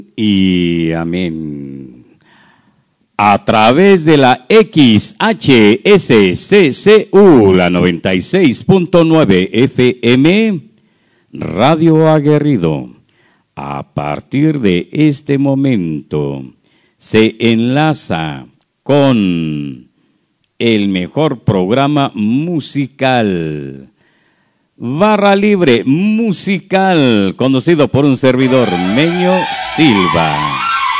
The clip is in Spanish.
y amén. A través de la XHSCCU, la 96.9 FM, Radio Aguerrido. A partir de este momento, se enlaza con el mejor programa musical, Barra Libre Musical, conducido por un servidor, Meño Silva.